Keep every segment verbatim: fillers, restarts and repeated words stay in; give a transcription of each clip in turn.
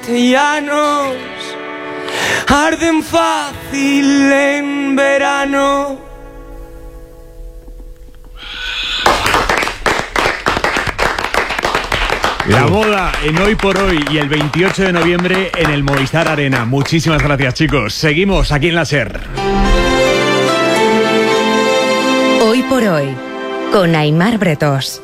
castellanos arden fácil en verano. La boda en Hoy por Hoy y el veintiocho de noviembre en el Movistar Arena. Muchísimas gracias, chicos. Seguimos aquí en la SER. Hoy por Hoy, con Aimar Bretos.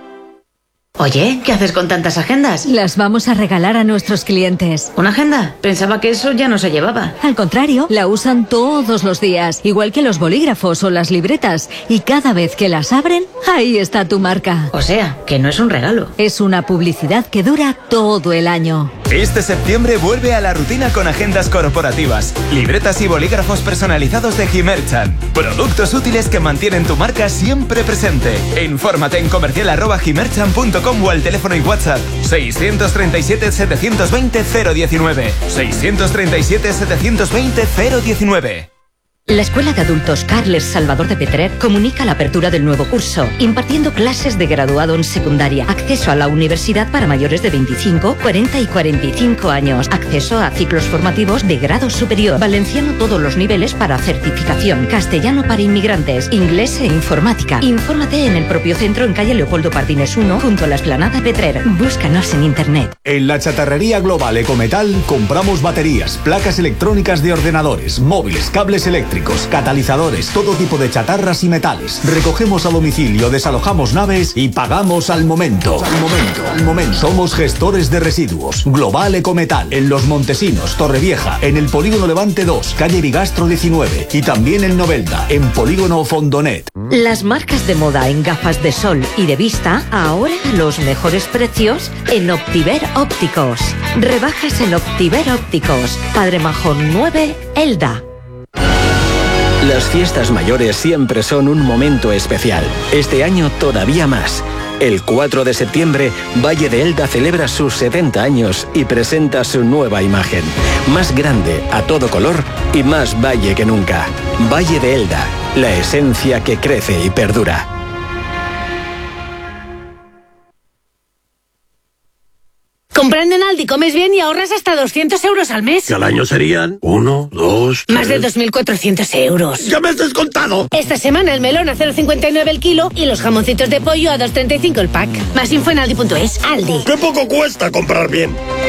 Oye, ¿qué haces con tantas agendas? Las vamos a regalar a nuestros clientes. ¿Una agenda? Pensaba que eso ya no se llevaba. Al contrario, la usan todos los días, igual que los bolígrafos o las libretas. Y cada vez que las abren, ahí está tu marca. O sea, que no es un regalo. Es una publicidad que dura todo el año. Este septiembre vuelve a la rutina con agendas corporativas, libretas y bolígrafos personalizados de Himerchan. Productos útiles que mantienen tu marca siempre presente. Infórmate en comercial arroba himerchan punto com o al teléfono y WhatsApp seiscientos treinta y siete, setecientos veinte, cero diecinueve. seiscientos treinta y siete, setecientos veinte, cero diecinueve. La Escuela de Adultos Carles Salvador de Petrer comunica la apertura del nuevo curso, impartiendo clases de graduado en secundaria, acceso a la universidad para mayores de veinticinco, cuarenta y cuarenta y cinco años, acceso a ciclos formativos de grado superior, valenciano todos los niveles para certificación, castellano para inmigrantes, inglés e informática. Infórmate en el propio centro en calle Leopoldo Pardines uno, junto a la Explanada Petrer. Búscanos en internet. En la chatarrería global Ecometal compramos baterías, placas electrónicas de ordenadores, móviles, cables eléctricos, catalizadores, todo tipo de chatarras y metales. Recogemos a domicilio, desalojamos naves y pagamos al momento. Al momento, al momento. Somos gestores de residuos. Global Ecometal, en Los Montesinos, Torrevieja, en el Polígono Levante dos, calle Bigastro diecinueve y también en Novelda, en Polígono Fondonet. Las marcas de moda en gafas de sol y de vista, ahora los mejores precios en Optiver Ópticos. Rebajas en Optiver Ópticos. Padre Majón nueve, Elda. Las fiestas mayores siempre son un momento especial. Este año todavía más. El cuatro de septiembre, Valle de Elda celebra sus setenta años y presenta su nueva imagen. Más grande, a todo color y más valle que nunca. Valle de Elda, la esencia que crece y perdura. Comprando en Aldi comes bien y ahorras hasta doscientos euros al mes. Que al año serían uno, dos, tres... Más de dos mil cuatrocientos euros. ¡Ya me has descontado! Esta semana el melón a cero coma cincuenta y nueve el kilo y los jamoncitos de pollo a dos coma treinta y cinco el pack. Más info en aldi punto es. Aldi. ¡Qué poco cuesta comprar bien!